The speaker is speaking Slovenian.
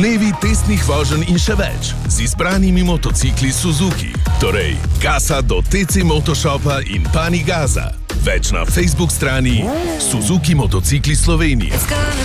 Dnevi testnih voženj in še več z izbranimi motocikli Suzuki. Torej, gasa do TC Motoshopa in Pani Gaza. Več na Facebook strani Suzuki Motocikli Slovenije.